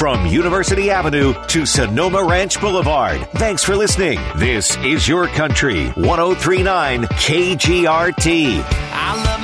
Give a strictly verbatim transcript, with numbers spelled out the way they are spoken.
From University Avenue to Sonoma Ranch Boulevard. Thanks for listening. This is Your Country, one oh three point nine K G R T. I love